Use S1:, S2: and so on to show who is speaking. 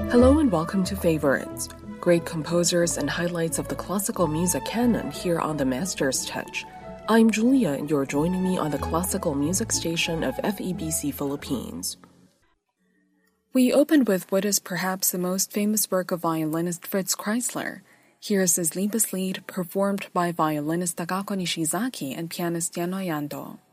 S1: Hello and welcome to Favorites, great composers and highlights of the classical music canon here on the Master's Touch. I'm Julia and you're joining me on the classical music station of FEBC Philippines. We opened with what is perhaps the most famous work of violinist Fritz Kreisler. Here's his Liebeslied performed by violinist Takako Nishizaki and pianist Yano Yando.